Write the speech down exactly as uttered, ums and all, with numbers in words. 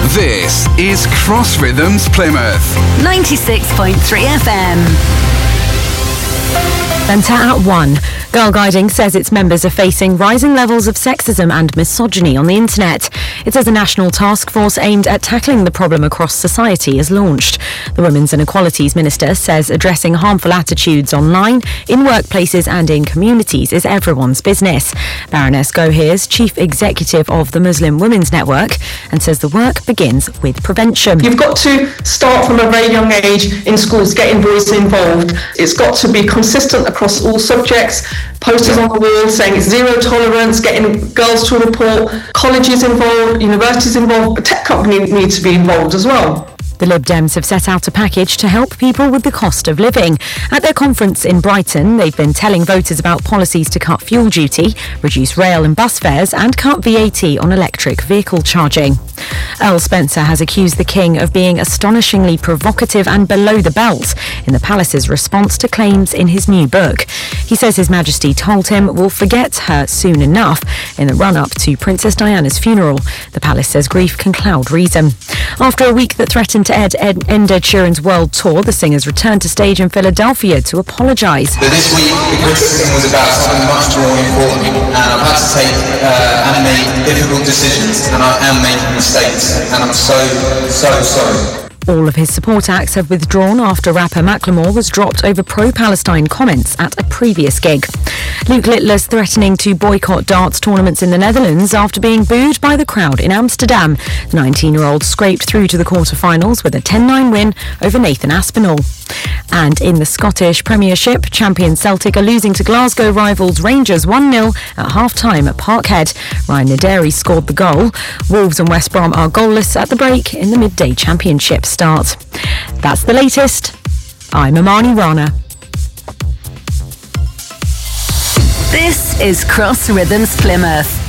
This is Cross Rhythms Plymouth. ninety-six point three F M. Centre at one. Girl Guiding says its members are facing rising levels of sexism and misogyny on the internet. It says a national task force aimed at tackling the problem across society is launched. The Women's and Equalities Minister says addressing harmful attitudes online, in workplaces and in communities is everyone's business. Baroness Gohir is Chief Executive of the Muslim Women's Network and says the work begins with prevention. You've got to start from a very young age in schools, getting boys involved. It's got to be consistent across all subjects. Posters on the wall saying it's zero tolerance, getting girls to report, colleges involved, universities involved, a tech company needs to be involved as well. The Lib Dems have set out a package to help people with the cost of living. At their conference in Brighton, they've been telling voters about policies to cut fuel duty, reduce rail and bus fares and cut V A T on electric vehicle charging. Earl Spencer has accused the King of being astonishingly provocative and below the belt in the palace's response to claims in his new book. He says His Majesty told him we'll forget her soon enough in the run-up to Princess Diana's funeral. The palace says grief can cloud reason. After a week that threatened to end Ed, end Ed Sheeran's world tour, the singer's returned to stage in Philadelphia to apologise. But this week, the criticism was about something much more important, and I've had to take uh, and make difficult decisions, and I am making mistakes, and I'm so, so sorry. All of his support acts have withdrawn after rapper Macklemore was dropped over pro-Palestine comments at a previous gig. Luke Littler's threatening to boycott darts tournaments in the Netherlands after being booed by the crowd in Amsterdam. The nineteen-year-old scraped through to the quarter-finals with a ten nine win over Nathan Aspinall. And in the Scottish Premiership, champion Celtic are losing to Glasgow rivals Rangers one nil at half-time at Parkhead. Ryan Naderi scored the goal. Wolves and West Brom are goalless at the break in the midday championship start. That's the latest. I'm Amani Rana. This is Cross Rhythms Plymouth.